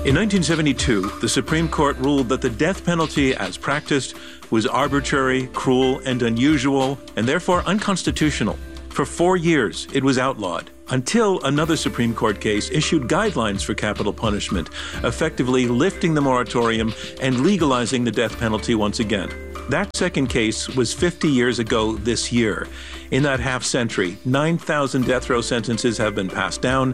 In 1972, the Supreme Court ruled that the death penalty as practiced was arbitrary, cruel, and unusual, and therefore unconstitutional. For 4 years, it was outlawed, until another Supreme Court case issued guidelines for capital punishment, effectively lifting the moratorium and legalizing the death penalty once again. That second case was 50 years ago this year. In that half-century, 9,000 death row sentences have been passed down.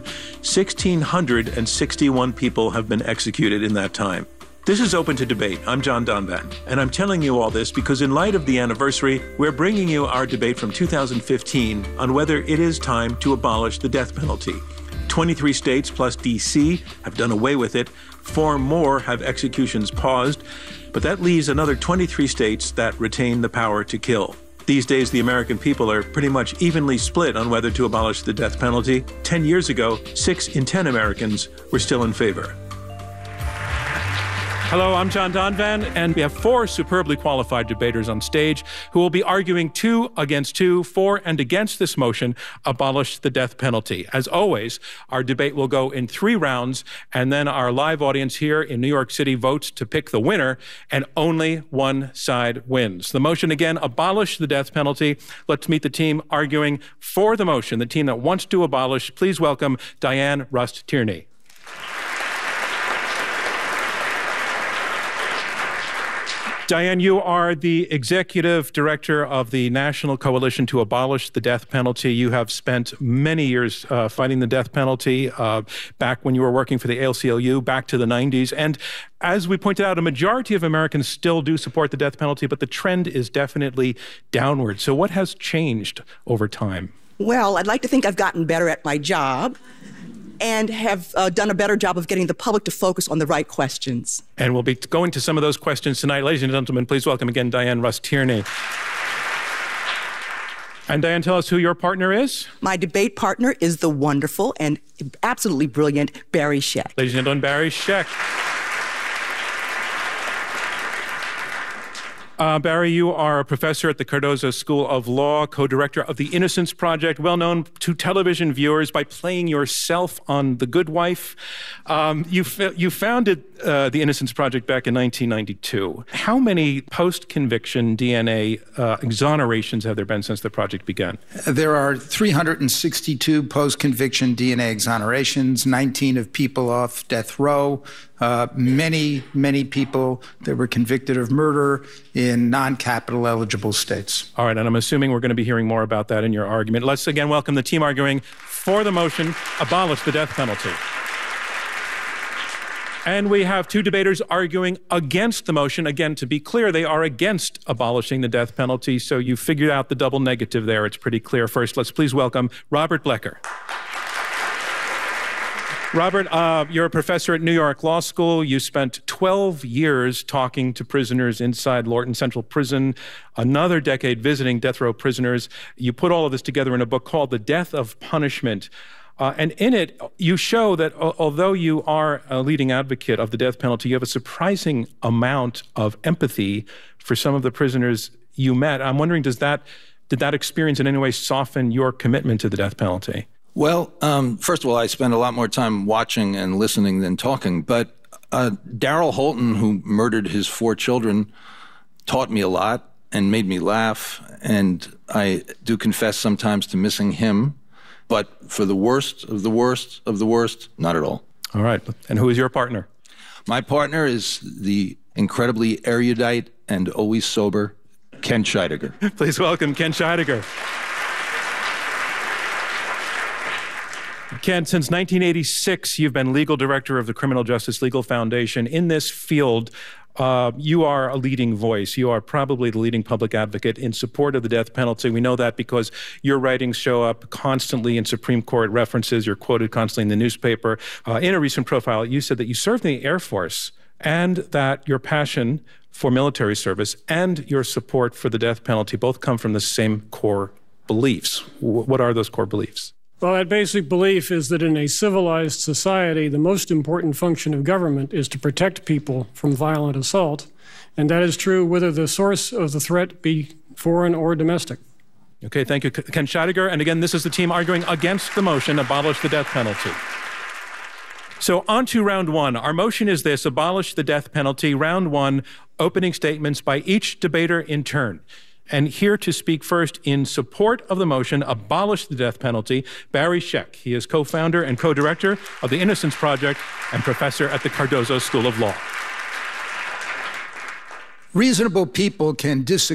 1,661 people have been executed in that time. This is Open to Debate. I'm John Donvan, and I'm telling you all this because in light of the anniversary, we're bringing you our debate from 2015 on whether it is time to abolish the death penalty. 23 states plus D.C. have done away with it. 4 more have executions paused, but that leaves another 23 states that retain the power to kill. These days, the American people are pretty much evenly split on whether to abolish the death penalty. 10 years ago, 6 in 10 Americans were still in favor. Hello, I'm John Donvan, and we have 4 superbly qualified debaters on stage who will be arguing 2 against 2, for and against this motion, abolish the death penalty. As always, our debate will go in 3 rounds, and then our live audience here in New York City votes to pick the winner, and only one side wins. The motion again, abolish the death penalty. Let's meet the team arguing for the motion, the team that wants to abolish. Please welcome Dianne Rust Tierney. Dianne, you are the executive director of the National Coalition to Abolish the Death Penalty. You have spent many years fighting the death penalty, back when you were working for the ACLU, back to the 90s. And as we pointed out, a majority of Americans still do support the death penalty, but the trend is definitely downward. So what has changed over time? Well, I'd like to think I've gotten better at my job and have done a better job of getting the public to focus on the right questions. And we'll be going to some of those questions tonight. Ladies and gentlemen, please welcome again Dianne Rust Tierney. And Dianne, tell us who your partner is. My debate partner is the wonderful and absolutely brilliant Barry Scheck. Ladies and gentlemen, Barry Scheck. Barry, you are a professor at the Cardozo School of Law, co-director of the Innocence Project, well known to television viewers by playing yourself on The Good Wife. You founded the Innocence Project back in 1992. How many post-conviction DNA exonerations have there been since the project began? There are 362 post-conviction DNA exonerations, 19 of people off death row, many people that were convicted of murder in non-capital eligible states. All right, and I'm assuming we're going to be hearing more about that in your argument. Let's again welcome the team arguing for the motion, abolish the death penalty. And we have 2 debaters arguing against the motion. Again, to be clear, they are against abolishing the death penalty, so you figured out the double negative there. It's pretty clear. First, let's please welcome Robert Blecker. Robert, you're a professor at New York Law School. You spent 12 years talking to prisoners inside Lorton Central Prison, another decade visiting death row prisoners. You put all of this together in a book called The Death of Punishment. And in it, you show that although you are a leading advocate of the death penalty, you have a surprising amount of empathy for some of the prisoners you met. I'm wondering, did that experience in any way soften your commitment to the death penalty? Well, first of all, I spend a lot more time watching and listening than talking. But Darrell Holton, who murdered his 4 children, taught me a lot and made me laugh. And I do confess sometimes to missing him. But for the worst of the worst of the worst, not at all. All right. And who is your partner? My partner is the incredibly erudite and always sober Ken Scheidegger. Please welcome Ken Scheidegger. Ken, since 1986, you've been legal director of the Criminal Justice Legal Foundation. In this field, you are a leading voice. You are probably the leading public advocate in support of the death penalty. We know that because your writings show up constantly in Supreme Court references. You're quoted constantly in the newspaper. In a recent profile, you said that you served in the Air Force and that your passion for military service and your support for the death penalty both come from the same core beliefs. What are those core beliefs? Well, that basic belief is that in a civilized society, the most important function of government is to protect people from violent assault. And that is true whether the source of the threat be foreign or domestic. Okay, thank you, Ken Scheidegger. And again, this is the team arguing against the motion, abolish the death penalty. So on to round one. Our motion is this: abolish the death penalty. Round one, opening statements by each debater in turn. And here to speak first in support of the motion, abolish the death penalty, Barry Scheck. He is co-founder and co-director of the Innocence Project and professor at the Cardozo School of Law. Reasonable people can disagree